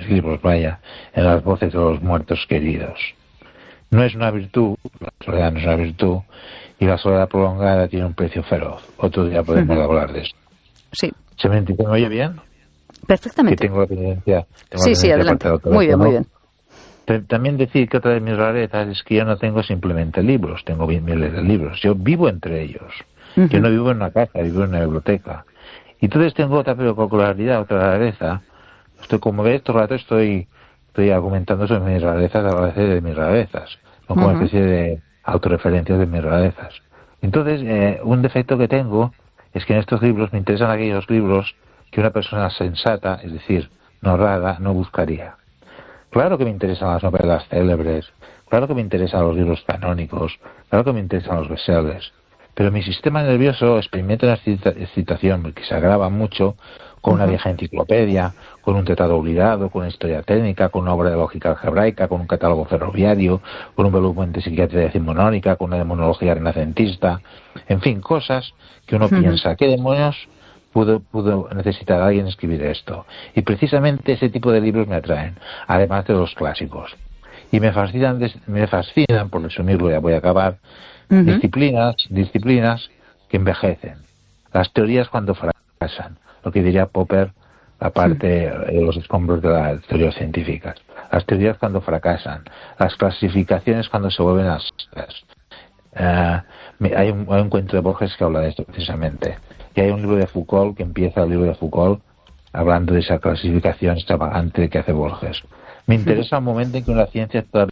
libros, vaya, en las voces de los muertos queridos. No es una virtud, la soledad no es una virtud, y la soledad prolongada tiene un precio feroz. Otro día podemos hablar de eso. Sí. ¿Se me oye bien? Perfectamente. Que tengo la tendencia. Sí, adelante. Muy bien. También decir que otra de mis rarezas es que yo no tengo simplemente libros, tengo miles de libros. Yo vivo entre ellos. Yo no vivo en una casa, vivo en una biblioteca. Y entonces tengo otra peculiaridad, otra rareza. Como ves, todo el rato estoy argumentando sobre mis rarezas a base de mis rarezas. Son como una especie de autorreferencias de mis rarezas. Entonces, un defecto que tengo es que en estos libros me interesan aquellos libros que una persona sensata, es decir, no rara, no buscaría. Claro que me interesan las novelas célebres, claro que me interesan los libros canónicos, claro que me interesan los bestsellers, pero mi sistema nervioso experimenta una excitación que se agrava mucho con una vieja enciclopedia, con un tratado olvidado, con una historia técnica, con una obra de lógica algebraica, con un catálogo ferroviario, con un volumen de psiquiatría decimonónica, con una demonología renacentista, en fin, cosas que uno piensa, ¿qué demonios pudo necesitar alguien escribir esto? Y precisamente ese tipo de libros me atraen, además de los clásicos. Y me fascinan, por resumirlo, ya voy a acabar, disciplinas que envejecen. Las teorías cuando fracasan, lo que diría Popper, la parte de los escombros de las teorías científicas. Las teorías cuando fracasan, las clasificaciones cuando se vuelven abstractas. Hay un cuento de Borges que habla de esto precisamente. Y hay un libro de Foucault que empieza el libro de Foucault hablando de esa clasificación extravagante que hace Borges. Me interesa el momento en que una ciencia todavía...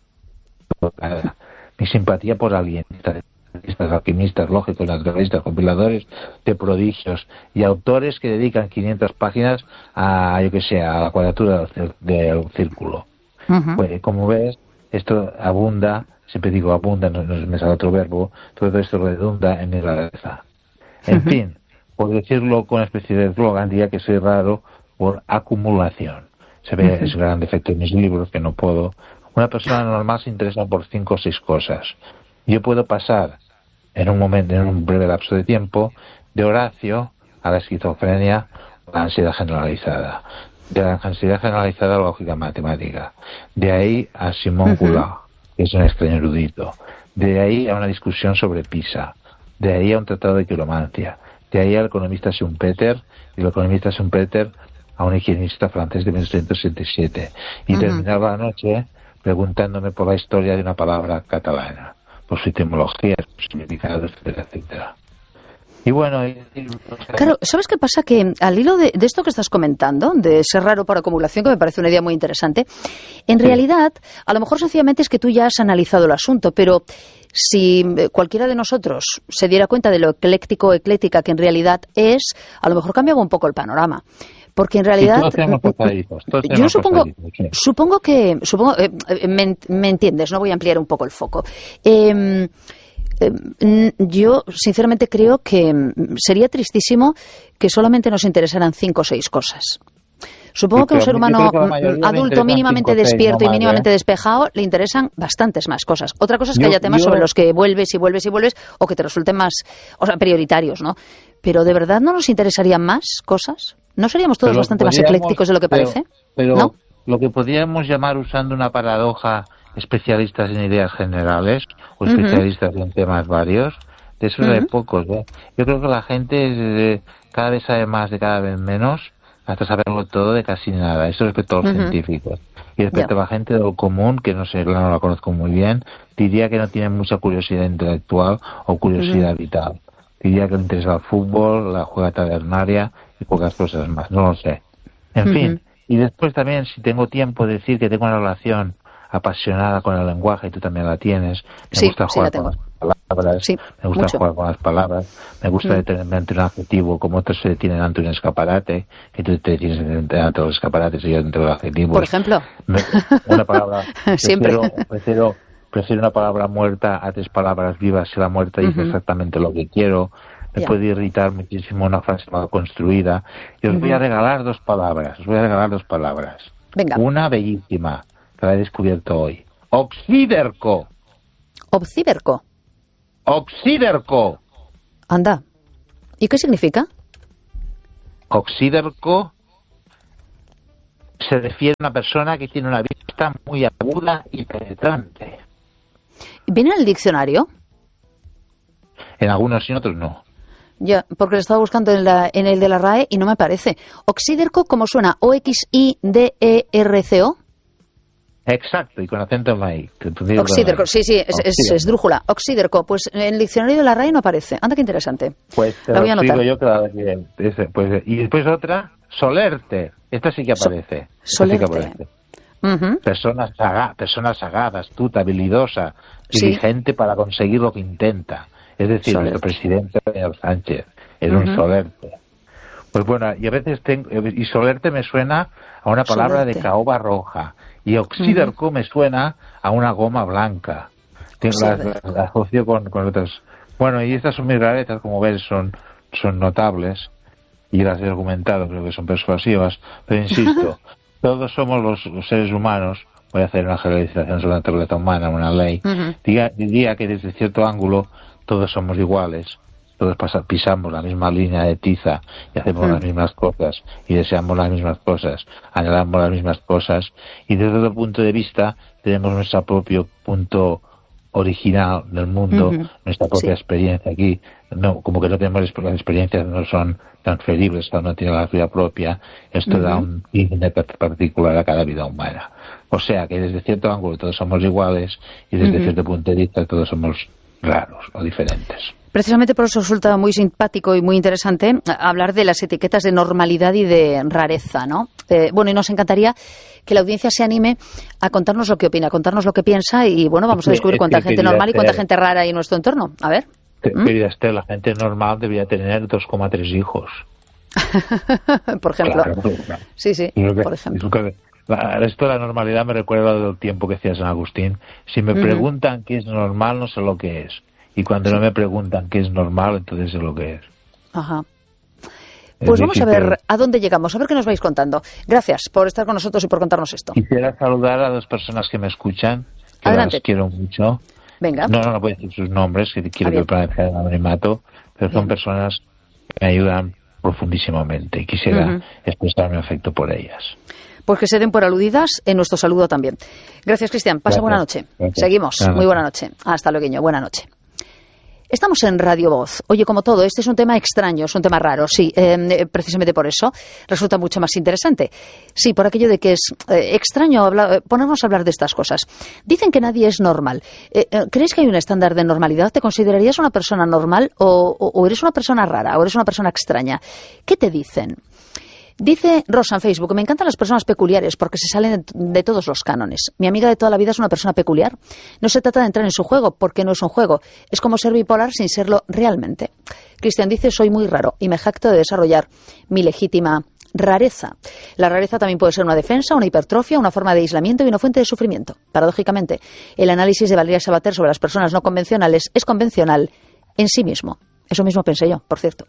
Mi simpatía por alienistas, alquimistas, lógicos, naturalistas, compiladores de prodigios y autores que dedican 500 páginas a, a la cuadratura del círculo. Pues, como ves, esto abunda, siempre digo abunda, no me sale otro verbo, todo esto redunda en mi rareza. En fin, por decirlo con una especie de eslogan, diría que soy raro por acumulación. Se ve ese gran defecto en mis libros, que no puedo. Una persona normal se interesa por 5 o 6 cosas. Yo puedo pasar en un breve lapso de tiempo, de Horacio a la esquizofrenia o la ansiedad generalizada. De la ansiedad generalizada a la lógica matemática. De ahí a Simón Goulart, que es un extraño erudito. De ahí a una discusión sobre Pisa. De ahí a un tratado de quiromancia. De ahí al economista Schumpeter, y el economista Schumpeter a un higienista francés de 1977. Y terminaba la noche preguntándome por la historia de una palabra catalana, por su etimología, su significado, etcétera, etcétera. Y bueno... Claro, ¿sabes qué pasa? Que al hilo de esto que estás comentando, de ser raro por acumulación, que me parece una idea muy interesante, en realidad, a lo mejor sencillamente es que tú ya has analizado el asunto, pero si cualquiera de nosotros se diera cuenta de lo ecléctico o ecléctica que en realidad es, a lo mejor cambiaba un poco el panorama. Porque en realidad, yo supongo que me entiendes, no voy a ampliar un poco el foco. Yo sinceramente creo que sería tristísimo que solamente nos interesaran 5 o 6 cosas. Supongo que a un ser humano adulto mínimamente despierto y mínimamente despejado le interesan bastantes más cosas. Otra cosa es que haya temas sobre los que vuelves o que te resulten más, prioritarios, ¿no? Pero ¿de verdad no nos interesarían más cosas? ¿No seríamos todos bastante más eclécticos de lo que parece? Pero ¿no? Lo que podríamos llamar, usando una paradoja, especialistas en ideas generales o especialistas en temas varios, de eso hay pocos, ¿eh? Yo creo que la gente cada vez sabe más de cada vez menos, hasta saberlo todo de casi nada. Eso respecto a los científicos. Y respecto a la gente de lo común, que no la conozco muy bien, diría que no tiene mucha curiosidad intelectual o curiosidad vital. Diría que le interesa el fútbol, la juega tabernaria y pocas cosas más. No lo sé. En fin. Y después también, si tengo tiempo, decir que tengo una relación apasionada con el lenguaje, y tú también la tienes. Me gusta jugar con las palabras, me gusta jugar con las palabras, me gusta detenerme ante un adjetivo como otros se detienen ante un escaparate, y tú te detienes ante los escaparates y yo ante los adjetivos. Por ejemplo. Una palabra, siempre. Prefiero una palabra muerta a 3 palabras vivas si la muerta dice exactamente lo que quiero. Me puede irritar muchísimo una frase mal construida. Y os voy a regalar 2 palabras. Venga. Una bellísima, que la he descubierto hoy. Oxíderco. ¿Oxíderco? Oxíderco. Anda. ¿Y qué significa? Oxíderco se refiere a una persona que tiene una vista muy aguda y penetrante. ¿Viene en el diccionario? En algunos y en otros no. Ya, porque lo estaba buscando en el de la RAE y no me aparece. Oxíderco, ¿cómo suena? ¿O-X-I-D-E-R-C-O? Exacto, y con acento en la I. Oxíderco, sí, es esdrújula. Oxíderco, pues en el diccionario de la RAE no aparece. Anda, qué interesante. Pues te la voy a anotar. Yo pues, y después otra, solerte. Esta sí que aparece. Solerte. Sí que aparece. Persona sagaz, astuta, habilidosa, diligente para conseguir lo que intenta. Es decir, nuestro presidente Pedro Sánchez era un solerte. Pues bueno, y a veces y solerte me suena a una palabra de caoba roja, y oxíderco me suena a una goma blanca. La asocio con otras. Bueno, y estas son mis rarezas, como ves, son notables, y las he argumentado, creo que son persuasivas, pero insisto, todos somos los seres humanos. Voy a hacer una generalización sobre la naturaleza humana, una ley. Diría que desde cierto ángulo todos somos iguales, todos pisamos la misma línea de tiza y hacemos las mismas cosas y deseamos las mismas cosas, anhelamos las mismas cosas, y desde otro punto de vista tenemos nuestro propio punto original del mundo, nuestra propia experiencia aquí. No, como que no tenemos las experiencias, no son transferibles, cada uno tiene la vida propia. Esto da un índice particular a cada vida humana. O sea que desde cierto ángulo todos somos iguales, y desde cierto punto de vista todos somos raros o diferentes. Precisamente por eso resulta muy simpático y muy interesante hablar de las etiquetas de normalidad y de rareza, ¿no? Bueno, y nos encantaría que la audiencia se anime a contarnos lo que opina, a contarnos lo que piensa, y bueno, vamos a descubrir cuánta gente normal y cuánta gente rara hay en nuestro entorno. A ver. Querida Esther, la gente normal debería tener 2,3 hijos. Por ejemplo. Claro. Sí, por ejemplo. Esto de la normalidad me recuerda del tiempo que decía San Agustín. Si me preguntan qué es normal, no sé lo que es. Y cuando no me preguntan qué es normal, entonces sé lo que es. Ajá. Pues vamos a ver a dónde llegamos, a ver qué nos vais contando. Gracias por estar con nosotros y por contarnos esto. Quisiera saludar a 2 personas que me escuchan, que las quiero mucho. Venga. No voy a decir sus nombres, que quiero que permanezca en anonimato, pero son personas que me ayudan profundísimamente y quisiera expresar mi afecto por ellas. Pues que se den por aludidas en nuestro saludo también. Gracias, Cristian. Pasa buena noche. Gracias. Seguimos. Muy buena noche. Hasta luego. Buena noche. Estamos en Radio Voz. Oye, como todo, este es un tema extraño, es un tema raro, sí. Precisamente por eso resulta mucho más interesante. Sí, por aquello de que es extraño ponernos a hablar de estas cosas. Dicen que nadie es normal. ¿Crees que hay un estándar de normalidad? ¿Te considerarías una persona normal o eres una persona rara o eres una persona extraña? ¿Qué te dicen? Dice Rosa en Facebook: me encantan las personas peculiares porque se salen de todos los cánones. Mi amiga de toda la vida es una persona peculiar. No se trata de entrar en su juego porque no es un juego. Es como ser bipolar sin serlo realmente. Cristian dice: soy muy raro y me jacto de desarrollar mi legítima rareza. La rareza también puede ser una defensa, una hipertrofia, una forma de aislamiento y una fuente de sufrimiento. Paradójicamente, el análisis de Valeria Sabater sobre las personas no convencionales es convencional en sí mismo. Eso mismo pensé yo, por cierto.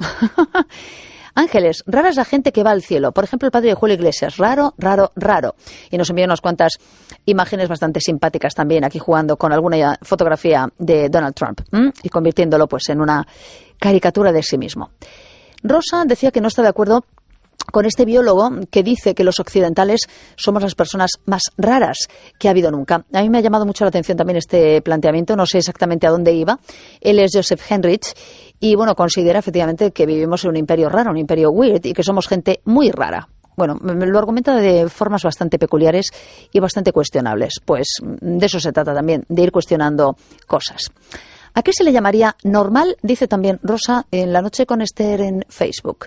Ángeles, rara es la gente que va al cielo. Por ejemplo, el padre de Julio Iglesias. Raro, raro, raro. Y nos envía unas cuantas imágenes bastante simpáticas también, aquí jugando con alguna fotografía de Donald Trump y convirtiéndolo pues en una caricatura de sí mismo. Rosa decía que no está de acuerdo con este biólogo que dice que los occidentales somos las personas más raras que ha habido nunca. A mí me ha llamado mucho la atención también este planteamiento, no sé exactamente a dónde iba. Él es Joseph Henrich y, bueno, considera efectivamente que vivimos en un imperio raro, un imperio weird, y que somos gente muy rara. Bueno, lo argumenta de formas bastante peculiares y bastante cuestionables. Pues de eso se trata también, de ir cuestionando cosas. ¿A qué se le llamaría normal? Dice también Rosa en La Noche con Esther en Facebook.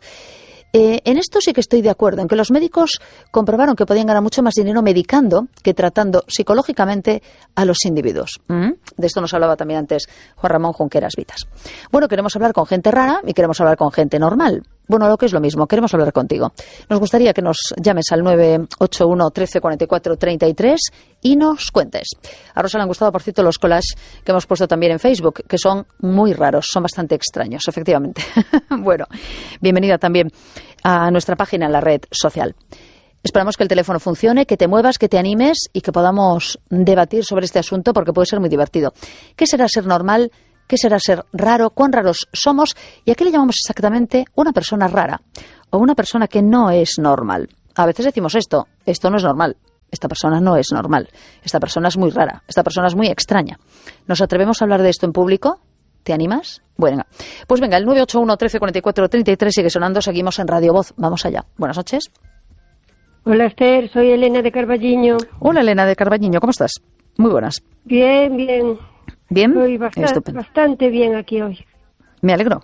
En esto sí que estoy de acuerdo, en que los médicos comprobaron que podían ganar mucho más dinero medicando que tratando psicológicamente a los individuos. De esto nos hablaba también antes Juan Ramón Junqueras Vitas. Bueno, queremos hablar con gente rara y queremos hablar con gente normal. Bueno, lo que es lo mismo, queremos hablar contigo. Nos gustaría que nos llames al 981 13 44 33 y nos cuentes. A Rosa le han gustado, por cierto, los collages que hemos puesto también en Facebook, que son muy raros, son bastante extraños, efectivamente. Bueno, bienvenida también a nuestra página en la red social. Esperamos que el teléfono funcione, que te muevas, que te animes y que podamos debatir sobre este asunto porque puede ser muy divertido. ¿Qué será ser normal? ¿Qué será ser raro? ¿Cuán raros somos? ¿Y a qué le llamamos exactamente una persona rara? O una persona que no es normal. a veces decimos esto no es normal. Esta persona no es normal. Esta persona es muy rara. Esta persona es muy extraña. ¿Nos atrevemos a hablar de esto en público? ¿Te animas? Bueno, pues venga, el 981 13 44 33 sigue sonando. Seguimos en Radio Voz. Vamos allá. Buenas noches. Hola, Esther. Soy Elena de Carballiño. Hola, Elena de Carballiño. ¿Cómo estás? Muy buenas. Bien, bien. ¿Bien? Estoy bastante bien aquí hoy. Me alegro.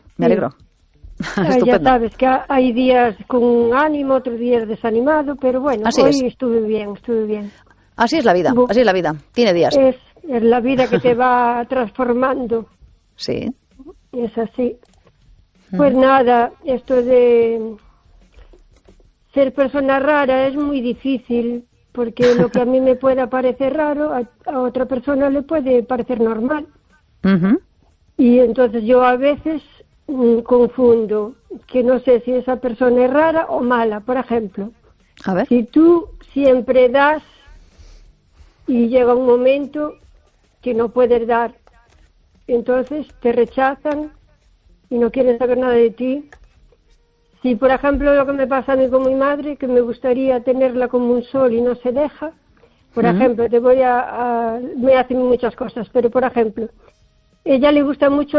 Ya sabes que hay días con ánimo, otros días desanimado, pero bueno, hoy estuve bien. Así es la vida, tiene días. Es la vida que te va transformando. Sí. Es así. Pues nada, esto de ser persona rara es muy difícil, porque lo que a mí me pueda parecer raro, a otra persona le puede parecer normal. Y entonces yo a veces confundo, que no sé si esa persona es rara o mala. Por ejemplo, a ver. Si tú siempre das y llega un momento que no puedes dar, entonces te rechazan y no quieren saber nada de ti. Si, por ejemplo, lo que me pasa a mí con mi madre, que me gustaría tenerla como un sol y no se deja, por ejemplo, me hacen muchas cosas, pero por ejemplo, ella le gusta mucho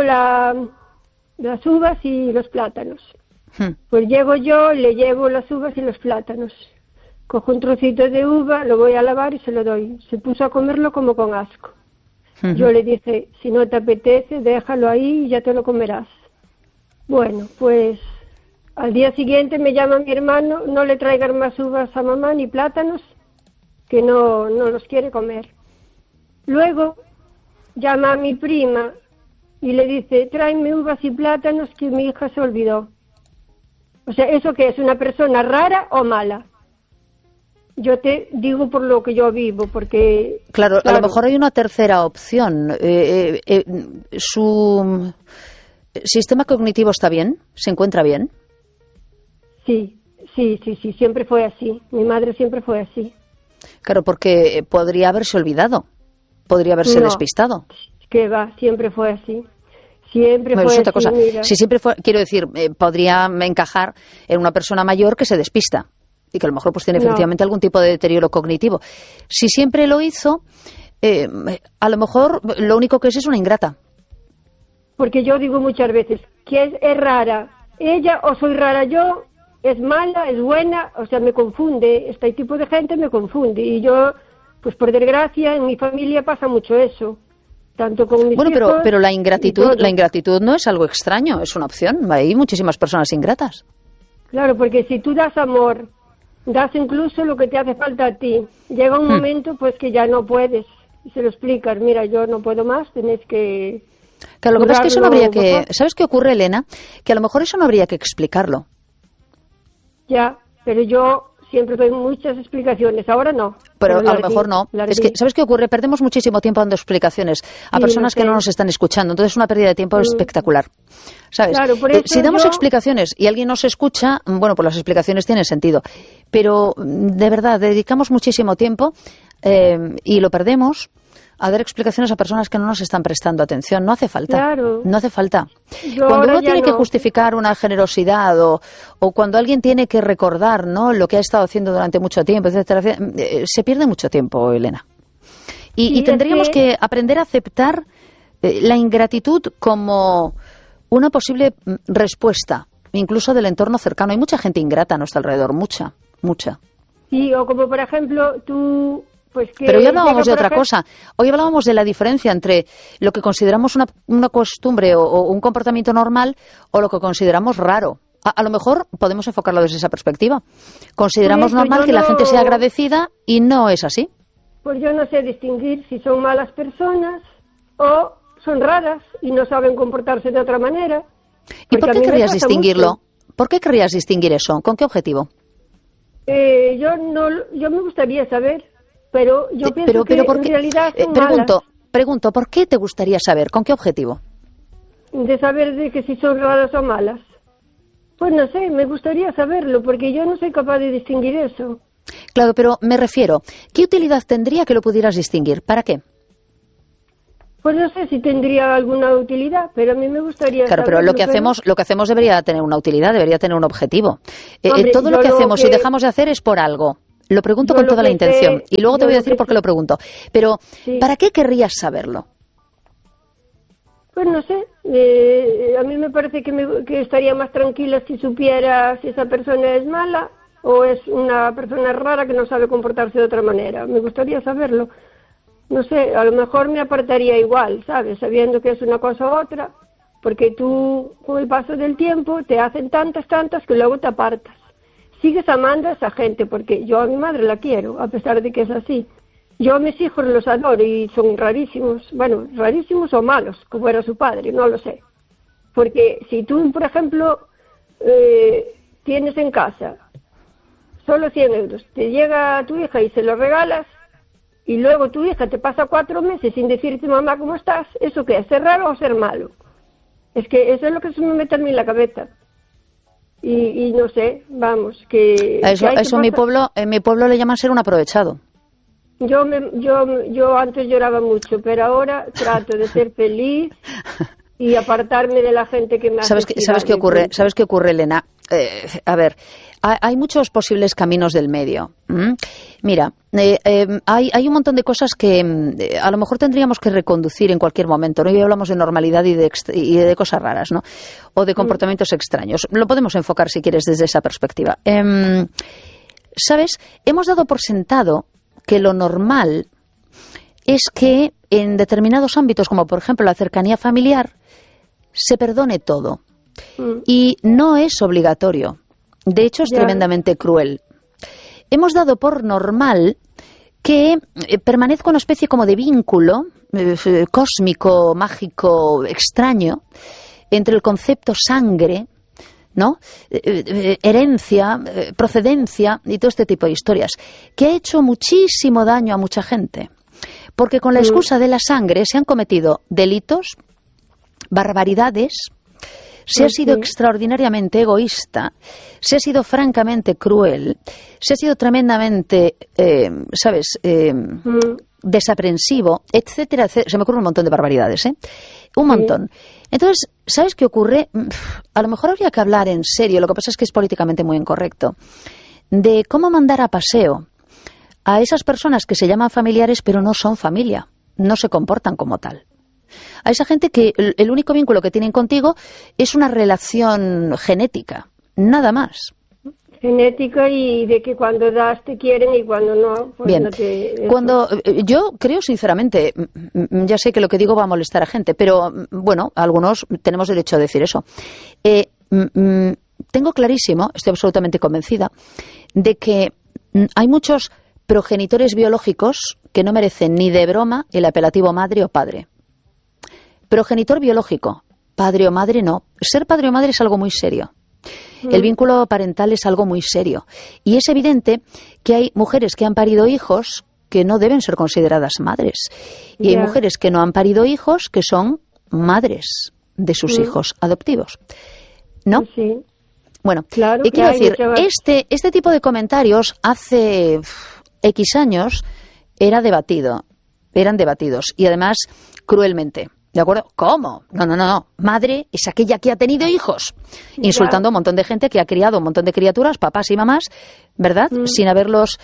las uvas y los plátanos. Pues llego yo, le llevo las uvas y los plátanos. Cojo un trocito de uva, lo voy a lavar y se lo doy. Se puso a comerlo como con asco. Yo le dije, si no te apetece, déjalo ahí y ya te lo comerás. Bueno, pues al día siguiente me llama mi hermano, no le traigan más uvas a mamá ni plátanos, que no los quiere comer. Luego llama a mi prima y le dice, tráeme uvas y plátanos que mi hija se olvidó. O sea, ¿eso qué es? ¿Una persona rara o mala? Yo te digo por lo que yo vivo, porque... Claro, a lo mejor hay una tercera opción. ¿Su sistema cognitivo está bien? ¿Se encuentra bien? Sí, siempre fue así. Mi madre siempre fue así. Claro, porque podría haberse olvidado, podría haberse despistado. Que va, siempre fue así. Siempre fue así. Otra cosa. Si siempre fue, quiero decir, podría encajar en una persona mayor que se despista y que a lo mejor pues tiene efectivamente algún tipo de deterioro cognitivo. Si siempre lo hizo, a lo mejor lo único que es una ingrata. Porque yo digo muchas veces que es rara ella o soy rara yo, es mala, es buena, o sea, me confunde. Este tipo de gente me confunde y yo, pues por desgracia, en mi familia pasa mucho eso. Tanto con mis hijos, pero la ingratitud no es algo extraño, es una opción. Hay muchísimas personas ingratas. Claro, porque si tú das amor, das incluso lo que te hace falta a ti. Llega un momento pues que ya no puedes. Y se lo explicas, mira, yo no puedo más, tenés que... Claro, lo que pasa es que eso no habría que... ¿Sabes qué ocurre, Elena? Que a lo mejor eso no habría que explicarlo. Ya, pero yo siempre doy muchas explicaciones, ahora no. Pero a lo mejor no. Es que, ¿sabes qué ocurre? Perdemos muchísimo tiempo dando explicaciones a personas que no nos están escuchando. Entonces es una pérdida de tiempo espectacular. ¿Sabes? Claro, por eso si damos explicaciones y alguien nos escucha, bueno, pues las explicaciones tienen sentido. Pero, de verdad, dedicamos muchísimo tiempo y lo perdemos a dar explicaciones a personas que no nos están prestando atención. No hace falta. Claro. No hace falta. Cuando uno tiene que justificar una generosidad o cuando alguien tiene que recordar, ¿no?, lo que ha estado haciendo durante mucho tiempo, etcétera, se pierde mucho tiempo, Elena. Y tendríamos que aprender a aceptar la ingratitud como una posible respuesta, incluso del entorno cercano. Hay mucha gente ingrata a nuestro alrededor, mucha. Sí, o como por ejemplo tú... Pues pero hoy hablábamos de otra cosa. Hoy hablábamos de la diferencia entre lo que consideramos una costumbre o un comportamiento normal o lo que consideramos raro. A lo mejor podemos enfocarlo desde esa perspectiva. Consideramos normal que la gente sea agradecida y no es así. Pues yo no sé distinguir si son malas personas o son raras y no saben comportarse de otra manera. ¿Y por qué querrías distinguirlo? ¿Por qué querrías distinguir eso? ¿Con qué objetivo? Yo me gustaría saber. Pero yo pienso que en realidad son pregunto, ¿por qué te gustaría saber? ¿Con qué objetivo? De saber de que si son raras o malas. Pues no sé, me gustaría saberlo, porque yo no soy capaz de distinguir eso. Claro, pero me refiero, ¿qué utilidad tendría que lo pudieras distinguir? ¿Para qué? Pues no sé si tendría alguna utilidad, pero a mí me gustaría Claro, pero lo que hacemos debería tener una utilidad, debería tener un objetivo. Hombre, Todo lo que hacemos y dejamos de hacer es por algo. Lo pregunto con toda la intención y luego te voy a decir por qué lo pregunto. Pero, sí. ¿Para qué querrías saberlo? Pues no sé, a mí me parece que estaría más tranquila si supiera si esa persona es mala o es una persona rara que no sabe comportarse de otra manera. Me gustaría saberlo. No sé, a lo mejor me apartaría igual, ¿sabes? Sabiendo que es una cosa u otra, porque tú, con el paso del tiempo, te hacen tantas que luego te apartas. Sigues amando a esa gente, porque yo a mi madre la quiero, a pesar de que es así. Yo a mis hijos los adoro y son rarísimos, bueno, rarísimos o malos, como era su padre, no lo sé. Porque si tú, por ejemplo, tienes en casa solo 100 euros, te llega a tu hija y se lo regalas, y luego tu hija te pasa 4 meses sin decirte, mamá, ¿cómo estás? ¿Eso qué es? ¿Ser raro o ser malo? Es que eso es lo que se me mete a mí en la cabeza. Y no sé, vamos, que... Eso en mi pueblo le llaman ser un aprovechado. Yo antes lloraba mucho, pero ahora trato de ser feliz y apartarme de la gente que me hace... ¿Sabes qué ocurre, Elena? A ver, hay muchos posibles caminos del medio. Mira, hay un montón de cosas que a lo mejor tendríamos que reconducir en cualquier momento, ¿no? Hoy hablamos de normalidad y de cosas raras, ¿no? O de comportamientos extraños. Lo podemos enfocar, si quieres, desde esa perspectiva. ¿Sabes? Hemos dado por sentado que lo normal es que en determinados ámbitos, como por ejemplo la cercanía familiar, se perdone todo. Y no es obligatorio. De hecho, es tremendamente cruel. Hemos dado por normal que permanezca una especie como de vínculo cósmico, mágico, extraño, entre el concepto sangre, ¿no? Herencia, procedencia y todo este tipo de historias, que ha hecho muchísimo daño a mucha gente. Porque con la excusa de la sangre se han cometido delitos, barbaridades, se ha sido extraordinariamente egoísta, se ha sido francamente cruel, se ha sido tremendamente, desaprensivo, etcétera, etcétera. Se me ocurren un montón de barbaridades, un montón. Entonces, ¿sabes qué ocurre? A lo mejor habría que hablar en serio, lo que pasa es que es políticamente muy incorrecto, de cómo mandar a paseo a esas personas que se llaman familiares pero no son familia, no se comportan como tal. A esa gente que el único vínculo que tienen contigo es una relación genética, nada más. Genética y de que cuando das te quieren y cuando no, pues bien. No te... Yo creo sinceramente, ya sé que lo que digo va a molestar a gente, pero bueno, algunos tenemos derecho a decir eso. Tengo clarísimo, estoy absolutamente convencida, de que hay muchos progenitores biológicos que no merecen ni de broma el apelativo madre o padre. Progenitor biológico, padre o madre no. Ser padre o madre es algo muy serio. El vínculo parental es algo muy serio. Y es evidente que hay mujeres que han parido hijos que no deben ser consideradas madres. Y hay mujeres que no han parido hijos que son madres de sus hijos adoptivos. ¿No? Sí. Bueno, claro, quiero decir, este tipo de comentarios hace X años eran debatidos y además cruelmente. ¿De acuerdo? ¿Cómo? No. Madre es aquella que ha tenido hijos. Insultando a un montón de gente que ha criado un montón de criaturas, papás y mamás, ¿verdad? Sin haberlos,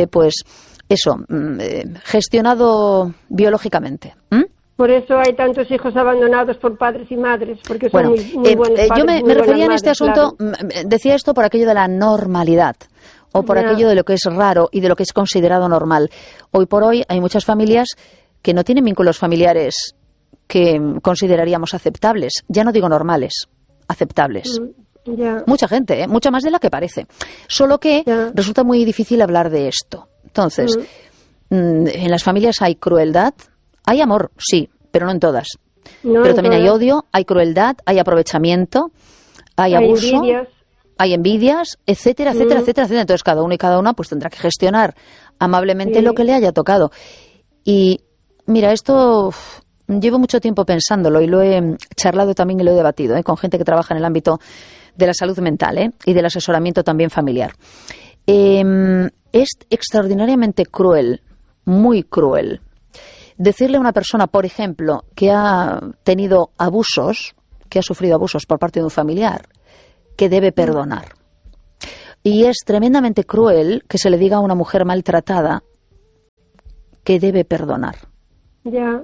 gestionado biológicamente. Por eso hay tantos hijos abandonados por padres y madres, porque son muy buenos padres. Yo me refería en este asunto, decía esto por aquello de la normalidad, o por aquello de lo que es raro y de lo que es considerado normal. Hoy por hoy hay muchas familias que no tienen vínculos familiares que consideraríamos aceptables. Ya no digo normales, aceptables. Mucha gente, mucha más de la que parece. Solo que resulta muy difícil hablar de esto. Entonces, en las familias hay crueldad, hay amor, sí, pero no en todas. Pero también hay odio, hay crueldad, hay aprovechamiento, hay abuso, hay envidias, etcétera, etcétera, etcétera, etcétera. Entonces cada uno y cada una pues tendrá que gestionar amablemente lo que le haya tocado. Y mira, esto llevo mucho tiempo pensándolo y lo he charlado también y lo he debatido con gente que trabaja en el ámbito de la salud mental y del asesoramiento también familiar. Es extraordinariamente cruel, muy cruel, decirle a una persona, por ejemplo, que ha tenido abusos, que ha sufrido abusos por parte de un familiar, que debe perdonar. Y es tremendamente cruel que se le diga a una mujer maltratada que debe perdonar. Ya.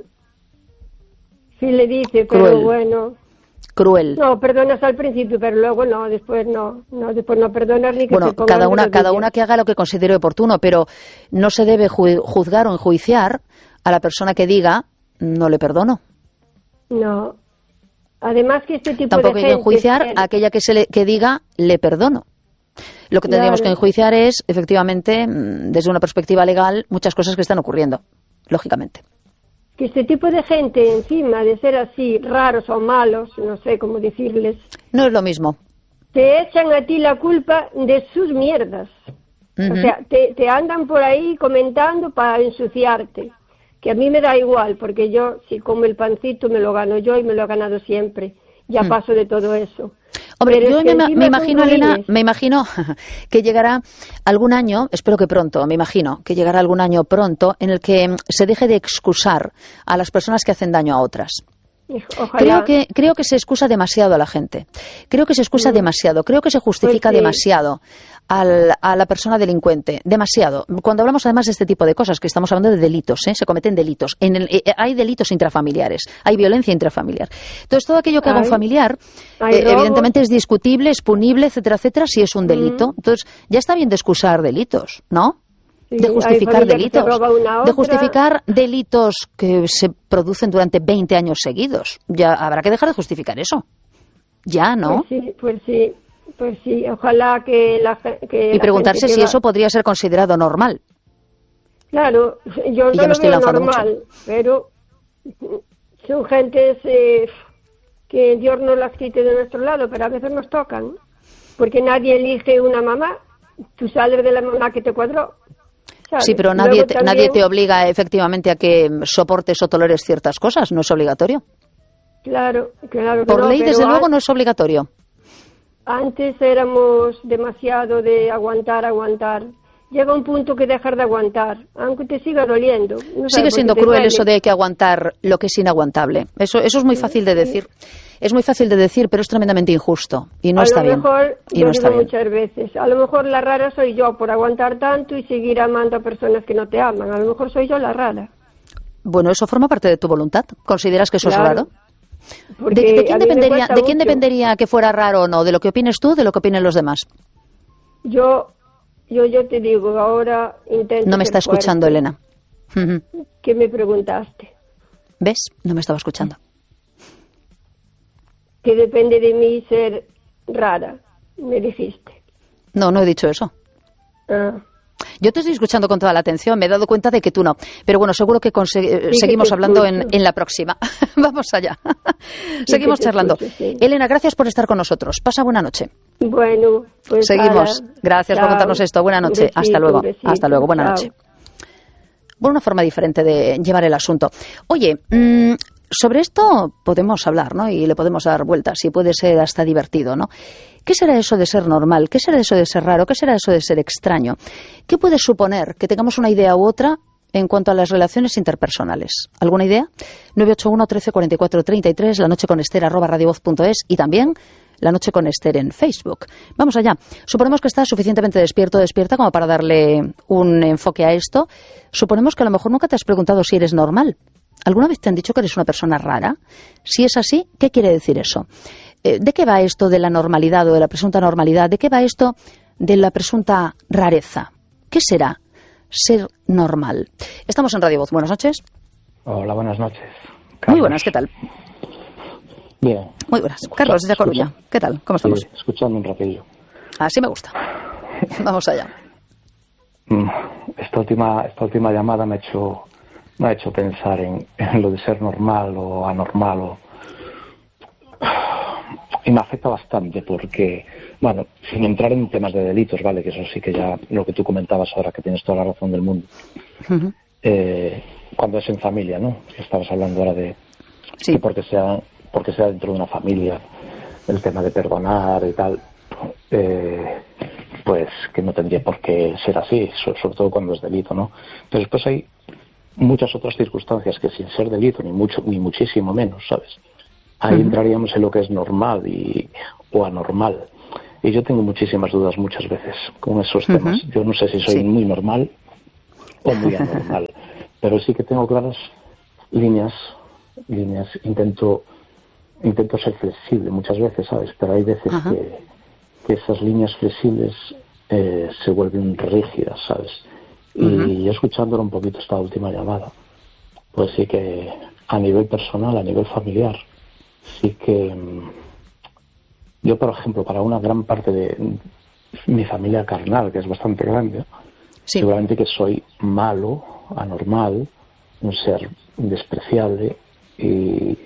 Sí le dice, pero Cruel. bueno. Cruel. No, perdonas al principio, pero luego no, después no. No, después no perdonas ni que Bueno, se pongan cada de una que haga lo que considere oportuno, pero no se debe juzgar o enjuiciar a la persona que diga no le perdono. No. Además que este tipo Tampoco de hay que gente... enjuiciar a aquella que diga le perdono. Lo que tendríamos que enjuiciar es, efectivamente, desde una perspectiva legal, muchas cosas que están ocurriendo, lógicamente. Que este tipo de gente, encima de ser así, raros o malos, no sé cómo decirles, No es lo mismo. te echan a ti la culpa de sus mierdas. O sea, te andan por ahí comentando para ensuciarte. Que a mí me da igual, porque yo, si como el pancito, me lo gano yo y me lo he ganado siempre. Ya paso de todo eso. Hombre, Pero yo es que me encima imagino, son Elena, ruines. me imagino que llegará algún año, espero que pronto, me imagino que llegará algún año pronto en el que se deje de excusar a las personas que hacen daño a otras. Ojalá. Creo que se excusa demasiado a la gente. Creo que se excusa demasiado. Creo que se justifica Pues sí. demasiado a la persona delincuente. Demasiado. Cuando hablamos además de este tipo de cosas, que estamos hablando de delitos, se cometen delitos. Hay delitos intrafamiliares. Hay violencia intrafamiliar. Entonces, todo aquello que haga un familiar, evidentemente es discutible, es punible, etcétera, etcétera, si es un delito. Entonces, ya está bien de excusar delitos, ¿no? Sí, De justificar hay familia que se delitos, roba una a de otra. justificar delitos que se producen durante 20 años seguidos. Ya habrá que dejar de justificar eso. Ya, ¿no? Pues sí, ojalá que la gente... Y preguntarse si eso podría ser considerado normal. Claro, yo Y no ya me lo estoy veo lanzando normal, pero son gentes que Dios no las quite de nuestro lado, pero a veces nos tocan, porque nadie elige una mamá, tú sales de la mamá que te cuadró. ¿Sabes? Sí, pero Luego nadie también, te obliga efectivamente a que soportes o toleres ciertas cosas, no es obligatorio. Claro. Por no, ley, pero desde luego, no es obligatorio. Antes éramos demasiado de aguantar. Llega un punto que dejar de aguantar, aunque te siga doliendo. No Sigue sabes siendo por qué te cruel duele. eso de que aguantar lo que es inaguantable. Eso es muy fácil de decir. Es muy fácil de decir, pero es tremendamente injusto. Y no está bien. A lo mejor, Y yo no está digo bien. muchas veces, a lo mejor la rara soy yo por aguantar tanto y seguir amando a personas que no te aman. A lo mejor soy yo la rara. Bueno, eso forma parte de tu voluntad. ¿Consideras que eso Claro. es raro? Porque ¿De a quién mí me dependería, cuesta ¿De quién mucho. dependería que fuera raro o no? ¿De lo que opines tú, de lo que opinen los demás? Yo te digo, ahora intento No me está ser fuerte. escuchando, Elena. Ujú. ¿Qué me preguntaste? ¿Ves? No me estaba escuchando. Que depende de mí ser rara, me dijiste. No he dicho eso. Ah. Yo te estoy escuchando con toda la atención, me he dado cuenta de que tú no. Pero bueno, seguro que seguimos te hablando escucho. en la próxima. Vamos allá. Seguimos te charlando. escucho, sí. Elena, gracias por estar con nosotros. Pasa buena noche. Bueno, pues Seguimos. ala. Gracias por Chao. contarnos esto. Buena Un noche. besito, Hasta luego. un besito. Hasta luego. Buena Chao. noche. Bueno, una forma diferente de llevar el asunto. Oye, sobre esto podemos hablar, ¿no? Y le podemos dar vueltas y puede ser hasta divertido, ¿no? ¿Qué será eso de ser normal? ¿Qué será eso de ser raro? ¿Qué será eso de ser extraño? ¿Qué puede suponer que tengamos una idea u otra en cuanto a las relaciones interpersonales? ¿Alguna idea? 981 13 44 33, la noche con Esther @radiovoz.es y también La Noche con Esther en Facebook. Vamos allá. Suponemos que estás suficientemente despierto o despierta como para darle un enfoque a esto. Suponemos que a lo mejor nunca te has preguntado si eres normal. ¿Alguna vez te han dicho que eres una persona rara? Si es así, ¿qué quiere decir eso? ¿De qué va esto de la normalidad o de la presunta normalidad? ¿De qué va esto de la presunta rareza? ¿Qué será ser normal? Estamos en Radio Voz. Buenas noches. Hola, buenas noches. Carlos. Muy buenas, ¿qué tal? Bien. Muy buenas. Carlos, desde Coruña. ¿Qué tal? ¿Cómo estamos? Sí, escuchando un ratillo. Así me gusta. Vamos allá. Esta última llamada me ha hecho pensar en lo de ser normal o anormal. Y me afecta bastante porque, bueno, sin entrar en temas de delitos, ¿vale? Que eso sí que ya lo que tú comentabas ahora, que tienes toda la razón del mundo. Uh-huh. Cuando es en familia, ¿no? Que estabas hablando ahora de Sí. que porque sea dentro de una familia, el tema de perdonar y tal, pues que no tendría por qué ser así, sobre todo cuando es delito, ¿no? Pero después hay muchas otras circunstancias que sin ser delito, ni muchísimo menos, ¿sabes? Ahí entraríamos en lo que es normal o anormal. Y yo tengo muchísimas dudas muchas veces con esos temas. Yo no sé si soy muy normal o muy anormal, pero sí que tengo claras líneas. Intento ser flexible muchas veces, ¿sabes? Pero hay veces que esas líneas flexibles se vuelven rígidas, ¿sabes? Y escuchándolo un poquito esta última llamada, pues sí que a nivel personal, a nivel familiar, sí que yo, por ejemplo, para una gran parte de mi familia carnal, que es bastante grande, seguramente que soy malo, anormal, un ser despreciable y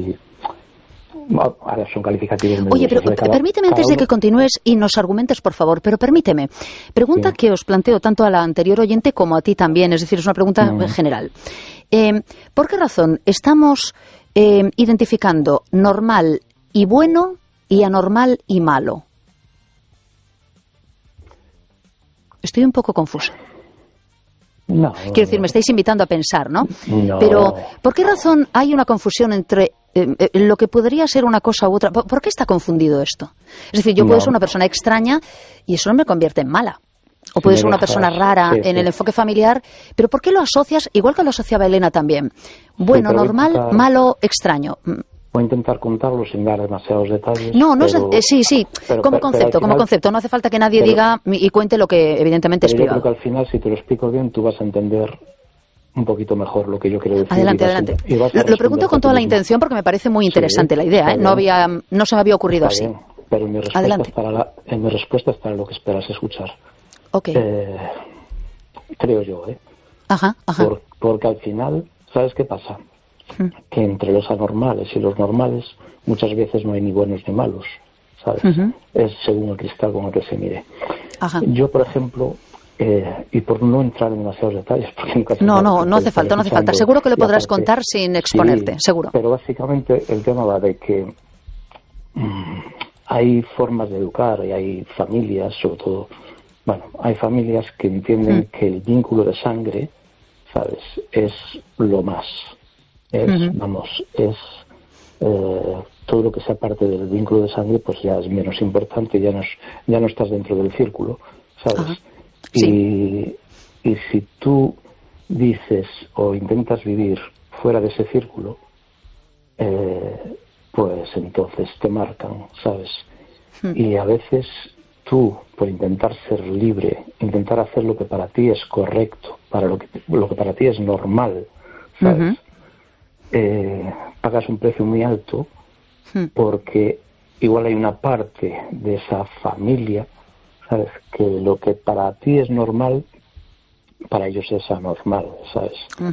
ahora son calificativos muy. Oye, pero permíteme antes de que continúes y nos argumentes, por favor, pero permíteme. Pregunta que os planteo tanto a la anterior oyente como a ti también, es decir, es una pregunta en general. ¿Por qué razón estamos identificando normal y bueno y anormal y malo? Estoy un poco confusa. No. Quiero decir, me estáis invitando a pensar, ¿no? No. Pero, ¿por qué razón hay una confusión entre lo que podría ser una cosa u otra? ¿Por qué está confundido esto? Es decir, yo puedo ser una persona extraña y eso no me convierte en mala. O puedo ser una persona rara en el enfoque familiar, pero ¿por qué lo asocias, igual que lo asociaba Elena también? Bueno, normal, malo, extraño. Voy a intentar contarlo sin dar demasiados detalles. Como concepto. No hace falta que nadie diga y cuente lo que evidentemente es privado. Yo creo que al final, si te lo explico bien, tú vas a entender un poquito mejor lo que yo quiero decir. Adelante. Lo pregunto con toda la intención porque me parece muy interesante la idea. No se me había ocurrido así. Bien, pero mi respuesta es para lo que esperas escuchar. Ok. Creo yo, Ajá. Porque al final, ¿sabes qué pasa? Que entre los anormales y los normales muchas veces no hay ni buenos ni malos, ¿sabes? Es según el cristal con el que se mire. Yo, por ejemplo, y por no entrar en demasiados detalles, porque nunca no hace falta. Seguro que lo podrás contar sin exponerte, seguro. Pero básicamente el tema va de que hay formas de educar y hay familias, sobre todo, hay familias que entienden que el vínculo de sangre, ¿sabes?, es lo más. Todo lo que sea parte del vínculo de sangre pues ya es menos importante, ya no estás dentro del círculo, ¿sabes? Y si tú dices o intentas vivir fuera de ese círculo, pues entonces te marcan, ¿sabes? Y a veces tú, por intentar ser libre, intentar hacer lo que para ti es correcto, para lo que para ti es normal, ¿sabes? Pagas un precio muy alto porque igual hay una parte de esa familia, ¿sabes?, que lo que para ti es normal, para ellos es anormal, ¿sabes?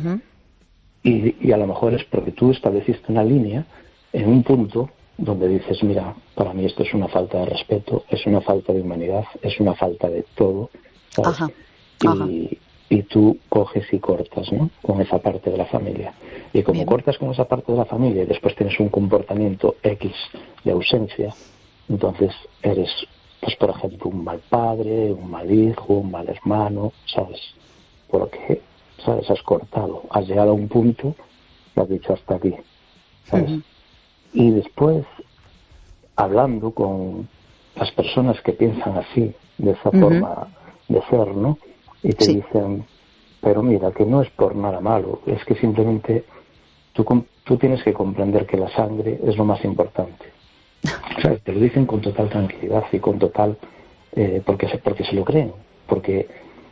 Y a lo mejor es porque tú estableciste una línea en un punto donde dices, mira, para mí esto es una falta de respeto, es una falta de humanidad, es una falta de todo, ¿sabes? Y tú coges y cortas, ¿no?, con esa parte de la familia. Y como cortas con esa parte de la familia y después tienes un comportamiento X de ausencia, entonces eres, pues por ejemplo, un mal padre, un mal hijo, un mal hermano, ¿sabes? Porque, ¿sabes?, has cortado, has llegado a un punto, lo has dicho hasta aquí, ¿sabes? Y después, hablando con las personas que piensan así, de esa forma de ser, ¿no?, y te dicen, pero mira, que no es por nada malo, es que simplemente tú tienes que comprender que la sangre es lo más importante. O sea, te lo dicen con total tranquilidad y con total... porque se lo creen, porque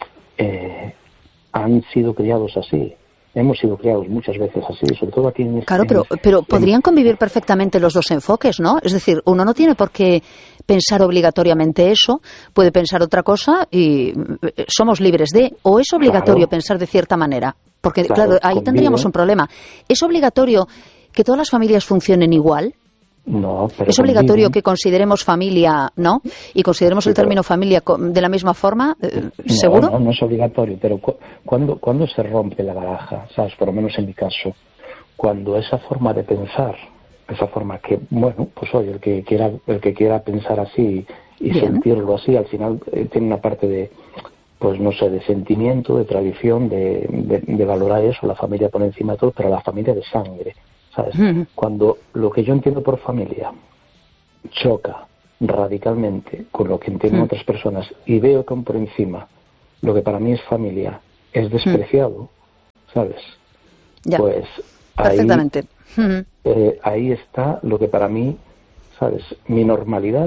han sido criados así. Hemos sido criados muchas veces así, sobre todo aquí en este... Claro, pero podrían convivir perfectamente los dos enfoques, ¿no? Es decir, uno no tiene por qué pensar obligatoriamente eso, puede pensar otra cosa y somos libres de... ¿O es obligatorio pensar de cierta manera? Porque, claro, ahí tendríamos un problema. ¿Es obligatorio que todas las familias funcionen igual? No, pero ¿es obligatorio que consideremos familia, no? Y consideremos el término familia de la misma forma, ¿seguro? No es obligatorio, pero ¿cuándo se rompe la baraja? ¿Sabes? Por lo menos en mi caso, cuando esa forma de pensar, esa forma que, bueno, pues oye, el que quiera pensar así y sentirlo así, al final tiene una parte de pues no sé, de sentimiento, de tradición, de valorar eso, la familia por encima de todo, pero la familia de sangre, ¿sabes? Cuando lo que yo entiendo por familia choca radicalmente con lo que entienden otras personas y veo que por encima lo que para mí es familia es despreciado, ¿sabes? Ya. Pues perfectamente. Ahí está lo que para mí, ¿sabes? Mi normalidad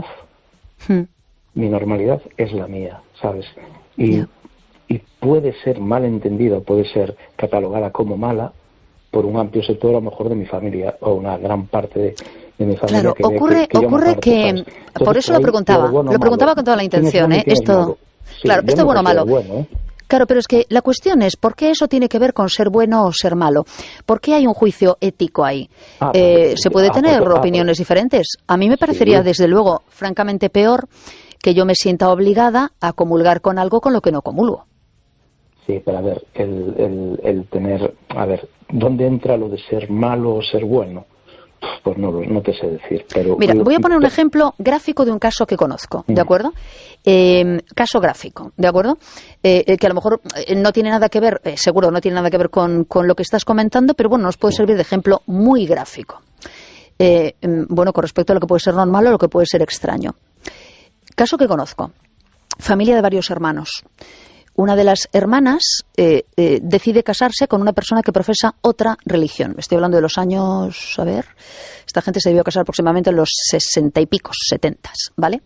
es la mía, ¿sabes? Y puede ser mal entendida, puede ser catalogada como mala por un amplio sector, a lo mejor, de mi familia, o una gran parte de mi familia. Claro, ocurre que entonces, por eso lo preguntaba con toda la intención, esto, sí, claro, esto es bueno o malo. Bueno, Claro, pero es que la cuestión es, ¿por qué eso tiene que ver con ser bueno o ser malo? ¿Por qué hay un juicio ético ahí? Se puede tener opiniones diferentes. A mí me parecería, desde luego, francamente peor que yo me sienta obligada a comulgar con algo con lo que no comulgo. Sí, pero a ver, el tener... A ver, ¿dónde entra lo de ser malo o ser bueno? Pues no te sé decir. Pero mira, voy a poner un ejemplo gráfico de un caso que conozco, ¿de acuerdo? Caso gráfico, ¿de acuerdo? Que a lo mejor no tiene nada que ver, seguro no tiene nada que ver con lo que estás comentando, pero bueno, nos puede servir de ejemplo muy gráfico. Bueno, con respecto a lo que puede ser normal o lo que puede ser extraño. Caso que conozco. Familia de varios hermanos. Una de las hermanas decide casarse con una persona que profesa otra religión. Estoy hablando de los años, a ver, esta gente se debió casar aproximadamente en los 60 y pico, 70, ¿vale?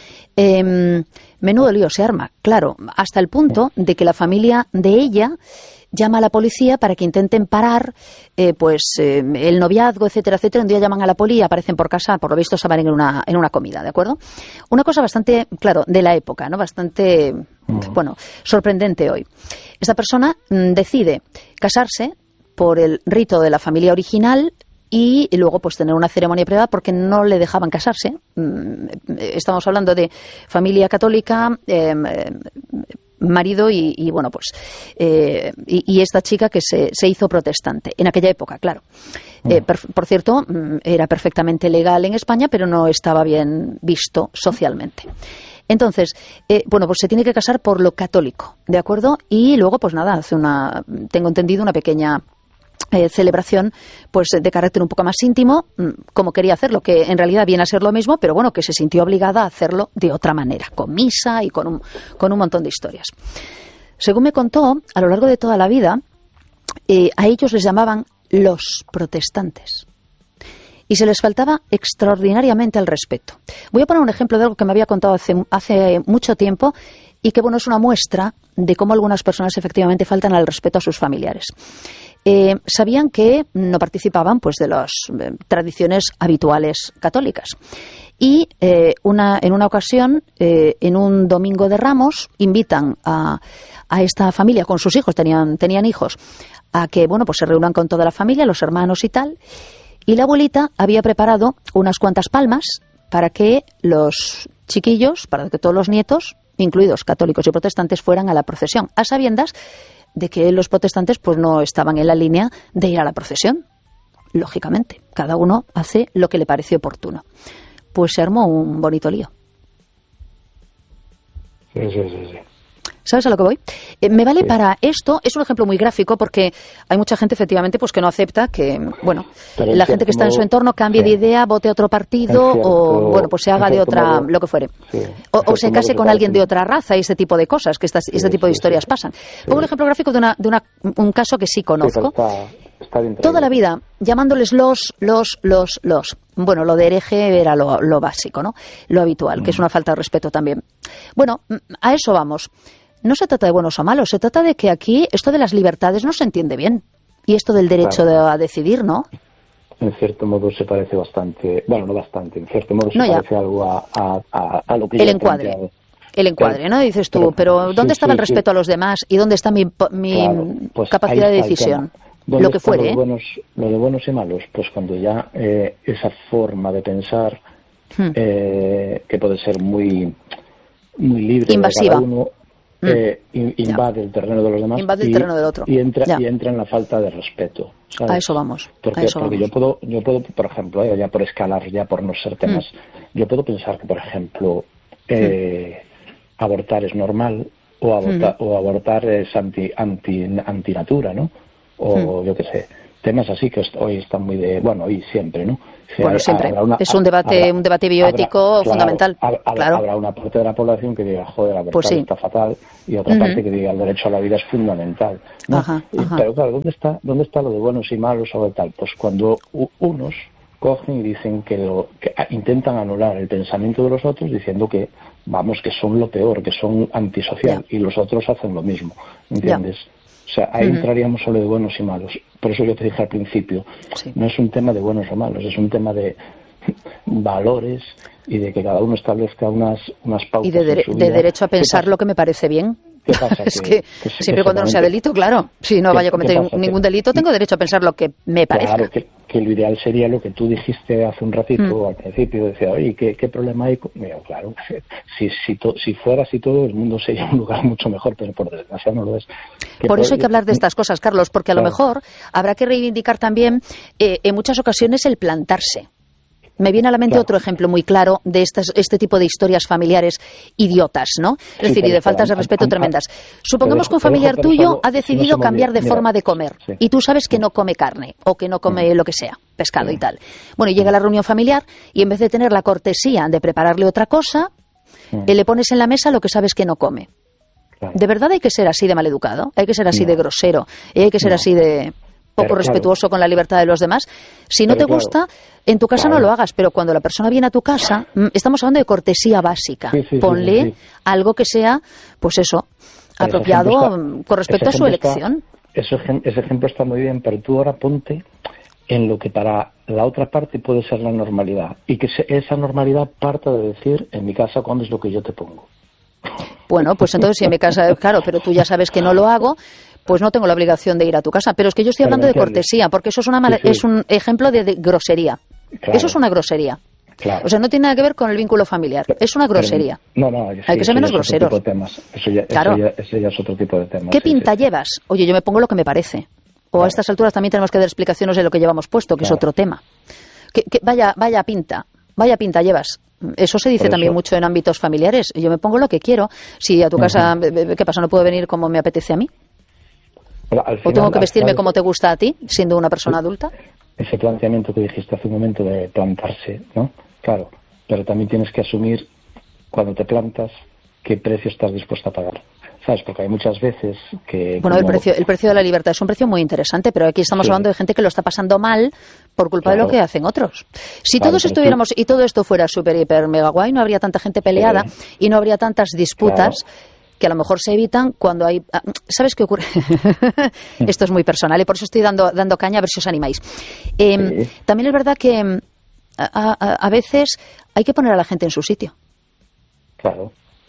Menudo lío se arma, claro, hasta el punto de que la familia de ella llama a la policía para que intenten parar el noviazgo, etcétera, etcétera. Un día llaman a la poli y aparecen por casa, por lo visto estaban en una comida, ¿de acuerdo? Una cosa bastante, claro, de la época, ¿no? Bastante, bueno, sorprendente hoy. Esta persona decide casarse por el rito de la familia original y luego pues tener una ceremonia privada porque no le dejaban casarse. Estamos hablando de familia católica, marido y bueno pues y esta chica que se hizo protestante en aquella época, claro. Por cierto, era perfectamente legal en España, pero no estaba bien visto socialmente. Entonces, bueno, pues se tiene que casar por lo católico, ¿de acuerdo? Y luego, pues nada, hace tengo entendido, una pequeña celebración pues de carácter un poco más íntimo, como quería hacerlo, que en realidad viene a ser lo mismo, pero bueno, que se sintió obligada a hacerlo de otra manera, con misa y con un montón de historias. Según me contó, a lo largo de toda la vida, a ellos les llamaban los protestantes. Y se les faltaba extraordinariamente el respeto. Voy a poner un ejemplo de algo que me había contado hace mucho tiempo y que, bueno, es una muestra de cómo algunas personas efectivamente faltan al respeto a sus familiares. Sabían que no participaban pues de las tradiciones habituales católicas. Y en una ocasión, en un domingo de Ramos, invitan a esta familia con sus hijos, tenían hijos, a que bueno pues se reúnan con toda la familia, los hermanos y tal. Y la abuelita había preparado unas cuantas palmas para que los chiquillos, para que todos los nietos, incluidos católicos y protestantes, fueran a la procesión, a sabiendas de que los protestantes pues no estaban en la línea de ir a la procesión. Lógicamente, cada uno hace lo que le parece oportuno. Pues se armó un bonito lío. Sí. ¿Sabes a lo que voy? Me vale para esto, es un ejemplo muy gráfico porque hay mucha gente efectivamente pues que no acepta que, bueno, la gente que está en su entorno cambie de idea, vote a otro partido o, bueno, pues se haga de otra, lo que fuere. O se case con alguien de otra raza y este tipo de cosas, que este tipo de historias pasan. Pongo un ejemplo gráfico de un caso que sí conozco. Está bien toda la vida llamándoles los. Bueno, lo de hereje era lo básico, ¿no? Lo habitual, que es una falta de respeto también. Bueno, a eso vamos. No se trata de buenos o malos, se trata de que aquí esto de las libertades no se entiende bien. Y esto del derecho a decidir, ¿no? En cierto modo se parece bastante, bueno, no bastante, en cierto modo se parece algo a lo que el encuadre. El encuadre, ¿no? Dices tú, pero ¿dónde estaba el respeto a los demás y dónde está mi pues capacidad de decisión? Lo que fuere. Lo de buenos y malos, pues cuando ya esa forma de pensar, que puede ser muy libre, invasiva, de cada uno, invade el terreno de los demás, invade el terreno del otro, y entra en la falta de respeto, ¿sabes? A eso vamos. Porque yo puedo, por ejemplo, ya por escalar, ya por no ser temas, yo puedo pensar que, por ejemplo, abortar es normal, o abortar es antinatura, ¿no? O yo qué sé, temas así que hoy están muy de, bueno, hoy siempre, ¿no? Bueno, siempre. Es un debate bioético fundamental. Claro. Habrá una parte de la población que diga, joder, abortar está fatal, y otra parte que diga, el derecho a la vida es fundamental, ¿no? Pero claro, ¿dónde está lo de buenos y malos o de tal? Pues cuando unos cogen y dicen que intentan anular el pensamiento de los otros diciendo que, vamos, que son lo peor, que son antisocial, y los otros hacen lo mismo, ¿entiendes? O sea, ahí entraríamos solo de buenos y malos. Por eso yo te dije al principio, no es un tema de buenos o malos, es un tema de valores y de que cada uno establezca unas pautas. Y de derecho a pensar lo que me parece bien. ¿Qué pasa? Es que siempre cuando no sea delito, claro. Si no vaya a cometer ningún delito, tengo derecho a pensar lo que me parezca. Claro, que lo ideal sería lo que tú dijiste hace un ratito, al principio, decía, oye, ¿qué problema hay? Mira, claro, si fuera así todo, el mundo sería un lugar mucho mejor, pero por desgracia no lo es. Por eso hay que hablar de estas cosas, Carlos, porque a lo mejor habrá que reivindicar también, en muchas ocasiones, el plantarse. Me viene a la mente otro ejemplo muy claro de este tipo de historias familiares idiotas, ¿no? Es decir, y de faltas de respeto tremendas. Supongamos que un familiar tuyo ha decidido cambiar de forma de comer y tú sabes que no come carne o que no come lo que sea, pescado y tal. Bueno, y llega la reunión familiar y en vez de tener la cortesía de prepararle otra cosa, le pones en la mesa lo que sabes que no come. ¿De verdad hay que ser así de maleducado? ¿Hay que ser así de grosero? ¿Y hay que ser así de poco respetuoso con la libertad de los demás? Si no te gusta, en tu casa no lo hagas, pero cuando la persona viene a tu casa, estamos hablando de cortesía básica. Ponle algo que sea, pues eso, apropiado con respecto a su elección. Ese ejemplo está muy bien, pero tú ahora ponte en lo que para la otra parte puede ser la normalidad, y que esa normalidad parta de decir, en mi casa comes es lo que yo te pongo. Bueno, pues entonces si en mi casa, claro, pero tú ya sabes que no lo hago, pues no tengo la obligación de ir a tu casa. Pero es que yo estoy hablando de cortesía, porque eso es un ejemplo de grosería. Claro. Eso es una grosería. Claro. O sea, no tiene nada que ver con el vínculo familiar. Es una grosería. Hay que ser menos groseros. Eso ya es otro tipo de temas. ¿Qué pinta llevas? Oye, yo me pongo lo que me parece. O a estas alturas también tenemos que dar explicaciones de lo que llevamos puesto, que es otro tema. Vaya pinta llevas. Eso se dice también mucho en ámbitos familiares. Yo me pongo lo que quiero. Si a tu casa, ¿qué pasa? ¿No puedo venir como me apetece a mí? ¿O tengo que vestirme como te gusta a ti, siendo una persona adulta? Ese planteamiento que dijiste hace un momento de plantarse, ¿no? Claro, pero también tienes que asumir, cuando te plantas, qué precio estás dispuesto a pagar. ¿Sabes? Porque hay muchas veces que... Bueno, el precio de la libertad es un precio muy interesante, pero aquí estamos hablando de gente que lo está pasando mal por culpa de lo que hacen otros. Si todos estuviéramos y todo esto fuera súper, hiper, mega guay, no habría tanta gente peleada y no habría tantas disputas que a lo mejor se evitan cuando hay... ¿Sabes qué ocurre? Esto es muy personal y por eso estoy dando caña a ver si os animáis. También es verdad que a veces hay que poner a la gente en su sitio. Claro.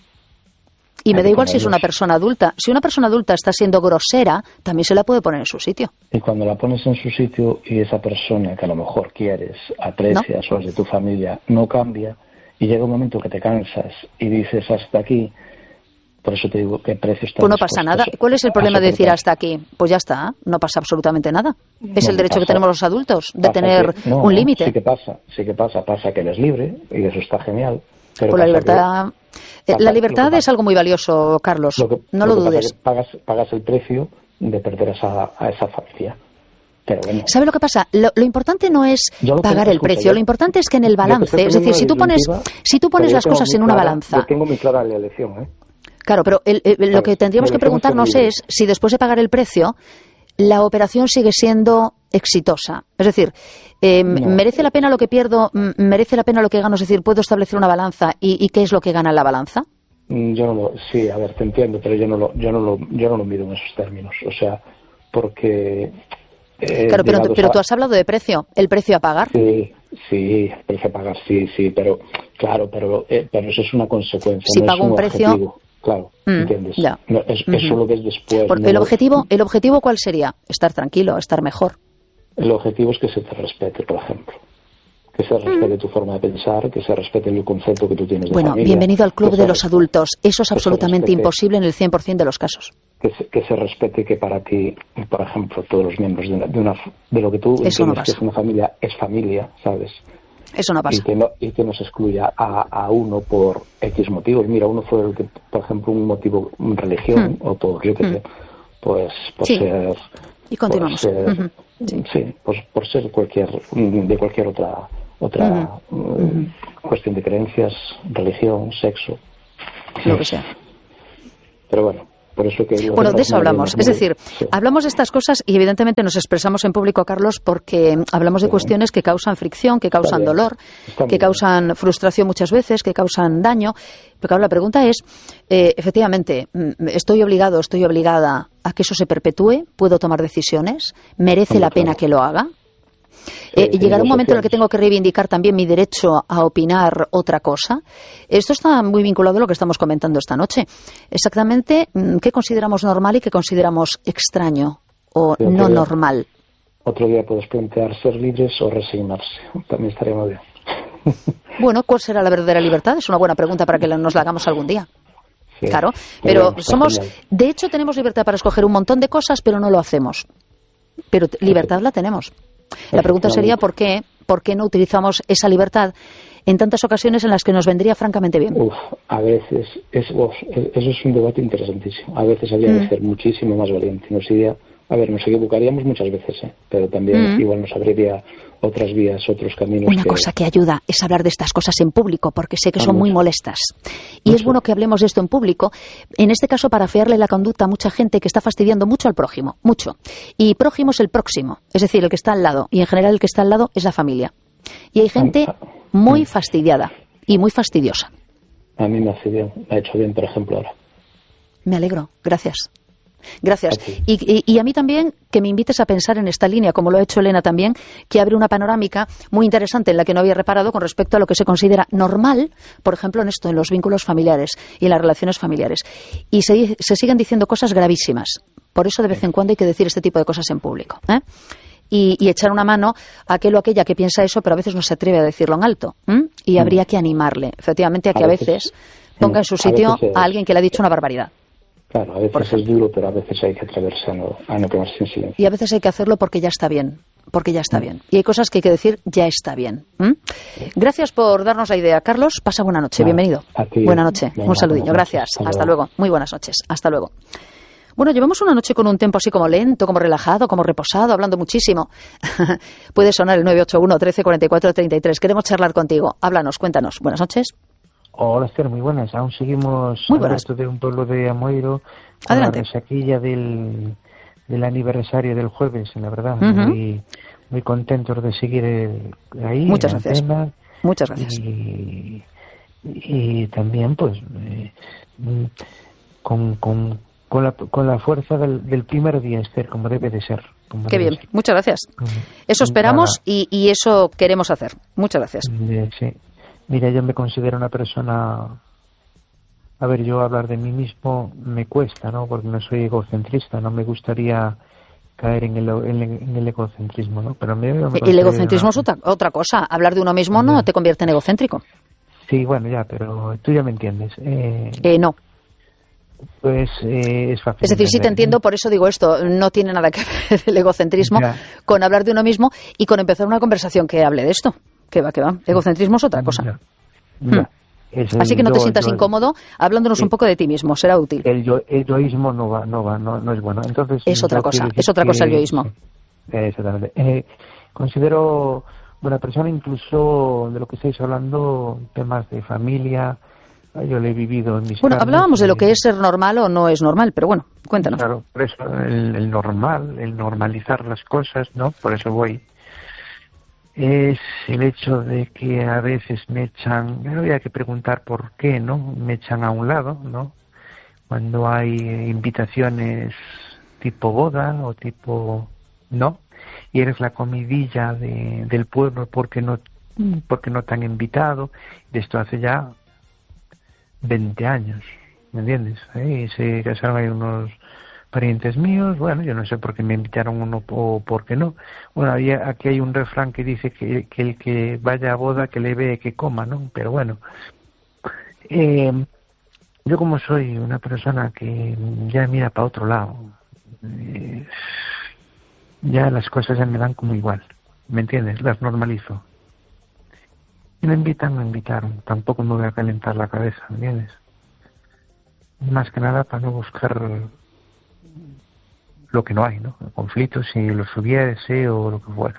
Y me da igual si es una persona adulta. Si una persona adulta está siendo grosera, también se la puede poner en su sitio. Y cuando la pones en su sitio y esa persona que a lo mejor quieres, aprecias o es de tu familia, no cambia, y llega un momento que te cansas y dices hasta aquí, por eso te digo qué precio está. Pues no pasa nada. ¿Cuál es el problema de decir hasta aquí? Pues ya está, no pasa absolutamente nada. Es el derecho que tenemos los adultos de tener un límite. Sí que pasa que eres libre y eso está genial. Pero pues la libertad es algo muy valioso, Carlos. No lo dudes. Pagas el precio de perder a esa familia. Pero bueno. ¿Sabe lo que pasa? Lo importante no es pagar el precio. Lo importante es que en el balance, es decir, si tú pones las cosas en una balanza. Yo tengo muy clara la elección, Claro, pero lo que tendríamos que preguntarnos es si después de pagar el precio la operación sigue siendo exitosa. Es decir, ¿merece la pena lo que pierdo? ¿Merece la pena lo que gano? Es decir, ¿puedo establecer una balanza? ¿Y qué es lo que gana en la balanza? Sí, a ver, te entiendo, pero yo no lo mido en esos términos. O sea, porque... claro, pero tú has hablado de precio. ¿El precio a pagar? Sí, el precio a pagar, sí, pero claro, pero eso es una consecuencia. Si pago un precio... Objetivo. Claro, ¿entiendes? Ya. Eso lo ves después. Porque el objetivo, ¿cuál sería? Estar tranquilo, estar mejor. El objetivo es que se te respete, por ejemplo. Que se respete tu forma de pensar, que se respete el concepto que tú tienes de familia. Bueno, bienvenido al club de los adultos. Eso es absolutamente imposible en el 100% de los casos. Que se respete que para ti, por ejemplo, todos los miembros de lo que tú entiendes que es una familia, es familia, ¿sabes? Eso no pasa. Y que no se excluya a uno por X motivos. Mira, uno fue el que, por ejemplo, un motivo, religión, o por, yo qué sé, pues por ser... Y continuamos. Por ser de cualquier otra cuestión de creencias, religión, sexo. Lo que sea. Pero bueno, por eso que... Bueno, de eso hablamos. Es decir, hablamos de estas cosas y evidentemente nos expresamos en público, Carlos, porque hablamos de cuestiones que causan fricción, que causan dolor, que causan frustración muchas veces, que causan daño. Pero claro, la pregunta es, efectivamente, ¿estoy obligado, estoy obligada a que eso se perpetúe? ¿Puedo tomar decisiones? ¿Merece la pena que lo haga? Llegará un momento en el que tengo que reivindicar también mi derecho a opinar otra cosa. Esto está muy vinculado a lo que estamos comentando esta noche. Exactamente, ¿qué consideramos normal y qué consideramos extraño o no normal? Otro día puedes plantear ser libres o resignarse. También estaría muy bien. Bueno, ¿cuál será la verdadera libertad? Es una buena pregunta para que nos la hagamos algún día. Sí. Claro, pero de hecho tenemos libertad para escoger un montón de cosas, pero no lo hacemos. Pero libertad la tenemos. La pregunta sería ¿por qué no utilizamos esa libertad en tantas ocasiones en las que nos vendría francamente bien? A veces, eso es un debate interesantísimo. A veces habría que ser muchísimo más valiente. Nos equivocaríamos muchas veces, pero también igual nos abriría otras vías, otros caminos. Una cosa que ayuda es hablar de estas cosas en público, porque sé que son muy molestas. Y es bueno que hablemos de esto en público, en este caso para afearle la conducta a mucha gente que está fastidiando mucho al prójimo, mucho. Y prójimo es el próximo, es decir, el que está al lado. Y en general el que está al lado es la familia. Y hay gente muy fastidiada y muy fastidiosa. A mí me ha hecho bien, por ejemplo, ahora. Me alegro, gracias. Gracias. Y a mí también que me invites a pensar en esta línea, como lo ha hecho Elena también, que abre una panorámica muy interesante en la que no había reparado con respecto a lo que se considera normal, por ejemplo, en esto, en los vínculos familiares y en las relaciones familiares. Y se siguen diciendo cosas gravísimas. Por eso de vez en cuando hay que decir este tipo de cosas en público. Y echar una mano a aquel o aquella que piensa eso, pero a veces no se atreve a decirlo en alto. Y habría que animarle, efectivamente, a que a veces ponga en su sitio a alguien que le ha dicho una barbaridad. Claro, a veces es duro, pero a veces hay que atreverse a no quedarse en silencio. Y a veces hay que hacerlo porque ya está bien. Porque ya está bien. Y hay cosas que hay que decir, ya está bien. Gracias por darnos la idea. Carlos, pasa buena noche. Bienvenido. Buena noche. Un saludillo. Gracias. Hasta luego. Muy buenas noches. Hasta luego. Bueno, llevamos una noche con un tempo así como lento, como relajado, como reposado, hablando muchísimo. Puede sonar el 981 13 44 33. Queremos charlar contigo. Háblanos, cuéntanos. Buenas noches. Hola, Esther, muy buenas. Aún seguimos hablando de un pueblo de Amoeiro. Adelante. La resaquilla del aniversario del jueves, la verdad. Muy contentos de seguir ahí. Muchas gracias. Muchas gracias. Y también, pues, con la fuerza del primer día, Esther, como debe de ser. Qué bien, muchas gracias. Eso esperamos y eso queremos hacer. Muchas gracias. Sí. Mira, yo me considero una persona... A ver, yo hablar de mí mismo me cuesta, ¿no? Porque no soy egocentrista, no me gustaría caer en el egocentrismo, ¿no? Pero el egocentrismo es otra cosa. Hablar de uno mismo no te convierte en egocéntrico. Sí, bueno, ya, pero tú ya me entiendes. No. Pues es fácil. Es decir, sí te entiendo, por eso digo esto. No tiene nada que ver el egocentrismo con hablar de uno mismo y con empezar una conversación que hable de esto. Que va. Egocentrismo es otra cosa. Así que no te sientas incómodo hablándonos un poco de ti mismo, será útil. El yoísmo no es bueno. Entonces, es otra cosa el yoísmo. Sí, exactamente. Considero buena persona, incluso de lo que estáis hablando, temas de familia. Yo lo he vivido en mis carnes. Hablábamos de lo que es ser normal o no es normal, pero bueno, cuéntanos. Claro, por eso el normalizar las cosas, ¿no? Por eso voy. Es el hecho de que a veces me echan, me había que preguntar por qué, ¿no? Me echan a un lado, ¿no? Cuando hay invitaciones tipo boda o tipo, ¿no? Y eres la comidilla del pueblo porque no te han invitado. De esto hace ya 20 años, ¿me entiendes? Y se casaron ahí unos parientes míos, bueno, yo no sé por qué me invitaron uno o por qué no. Bueno, aquí hay un refrán que dice que el que vaya a boda que le ve que coma, ¿no? Pero bueno, yo como soy una persona que ya mira para otro lado, ya las cosas ya me dan como igual, ¿me entiendes? Las normalizo. Y me invitaron. Tampoco me voy a calentar la cabeza, ¿entiendes? Más que nada para no buscar lo que no hay, ¿no? Conflictos, si los hubiese o lo que fuera.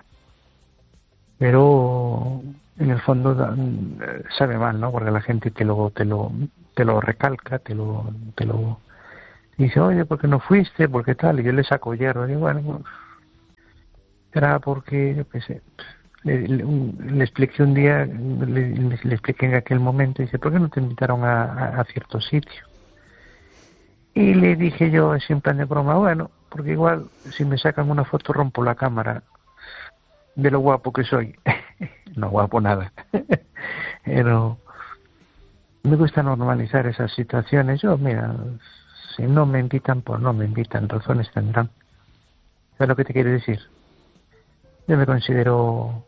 Pero en el fondo sabe mal, ¿no? Porque la gente te lo recalca, te lo dice, oye, ¿por qué no fuiste? ¿Por qué tal? Y yo le saco hierro. Y bueno, pues, era porque, yo qué sé, le expliqué un día, le expliqué en aquel momento, y dice, ¿por qué no te invitaron a cierto sitio? Y le dije yo, así en plan de broma, bueno, porque igual si me sacan una foto rompo la cámara de lo guapo que soy. No guapo nada. Pero me gusta normalizar esas situaciones. Yo, mira, si no me invitan, pues no me invitan, razones tendrán. ¿Sabes lo que te quiero decir? Yo me considero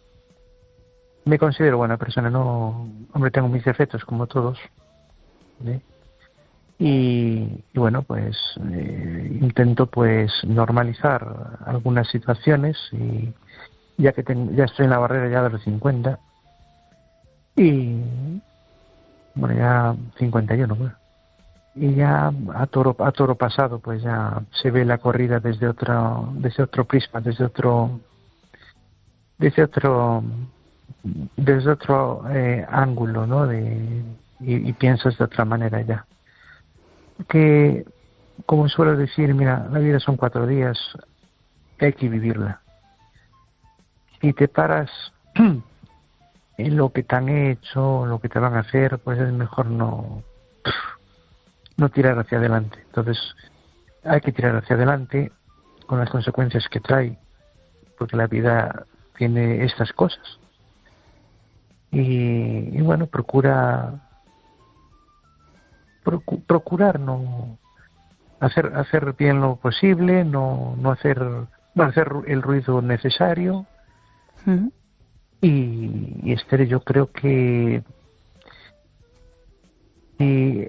buena persona, no, hombre, tengo mis defectos como todos, ¿sí? Y bueno, pues intento pues normalizar algunas situaciones, y ya que ya estoy en la barrera ya de los 50 y bueno, ya 51, bueno, y ya a toro pasado pues ya se ve la corrida desde otro prisma, desde otro ángulo, ¿no? Y piensas de otra manera ya. Que, como suelo decir, mira, la vida son 4 días, hay que vivirla. Si te paras en lo que te han hecho, lo que te van a hacer, pues es mejor no tirar hacia adelante. Entonces, hay que tirar hacia adelante con las consecuencias que trae, porque la vida tiene estas cosas. Y bueno, procurar no hacer bien lo posible, no hacer el ruido necesario. Uh-huh. Y Esther, yo creo que si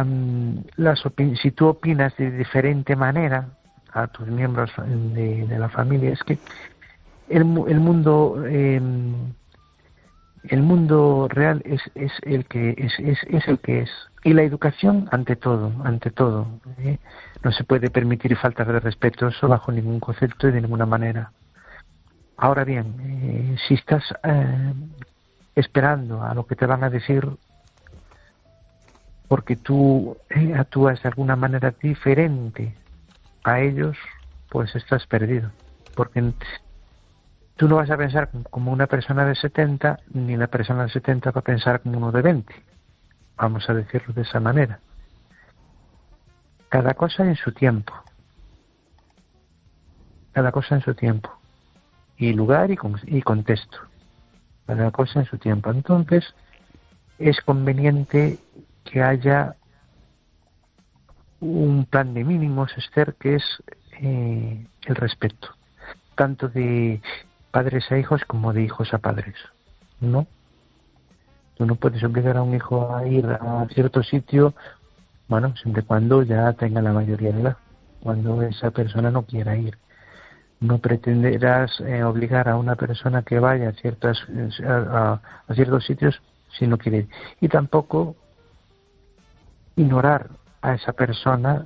tú opinas de diferente manera a tus miembros de la familia, es que el mundo real es el que es, y la educación ante todo, no se puede permitir faltas de respeto, eso bajo ningún concepto y de ninguna manera. Ahora bien, si estás esperando a lo que te van a decir porque tú actúas de alguna manera diferente a ellos, pues estás perdido, porque tú no vas a pensar como una persona de 70, ni la persona de 70 va a pensar como uno de 20. Vamos a decirlo de esa manera. Cada cosa en su tiempo. Cada cosa en su tiempo. Y lugar y contexto. Cada cosa en su tiempo. Entonces, es conveniente que haya un plan de mínimos, Esther, que es el respeto. Tanto de padres a hijos como de hijos a padres, ¿no? Tú no puedes obligar a un hijo a ir a cierto sitio, bueno, siempre y cuando ya tenga la mayoría de edad, cuando esa persona no quiera ir. No pretenderás obligar a una persona que vaya a ciertos sitios si no quiere ir. Y tampoco ignorar a esa persona